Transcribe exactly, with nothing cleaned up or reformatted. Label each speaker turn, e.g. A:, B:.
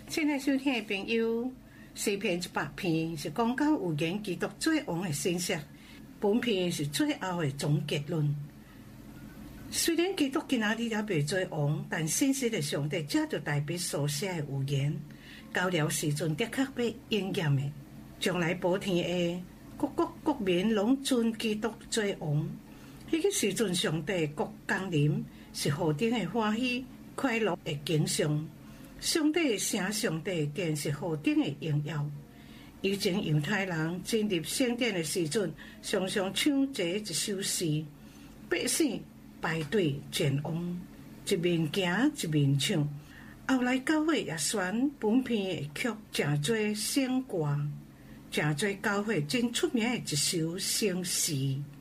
A: 现在收听的朋友，诗篇一百篇是讲到有言基督做王的信息，本篇是最后的总结论。虽然基督今仔日也未做王，但信息的上帝这就代表所写的预言，到了时阵的确要应验的。将来保天的各国国民拢尊基督做王，迄个时阵上帝国降临，是何等的欢喜快乐的景象。上帝的声，上帝更是何等的荣耀。以前犹太人进入圣殿的时阵，常常唱这一首诗，百姓排队前往，一面行一面唱。后来教会也选本篇的曲，真多圣歌，真多教会真出名的一首圣诗。